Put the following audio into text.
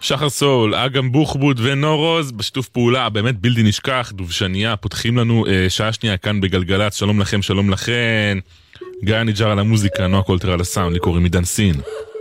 שחר סול, אגם בוחבוד ונורוז, בשיתוף פעולה באמת בלתי נשכח, דובשניה, פותחים לנו שעה שנייה כאן בגלגלץ, שלום לכם, שלום לכן. גיא ניג'ר על המוזיקה, נועה קולטר על הסאונד, לי קוראים עידן סין.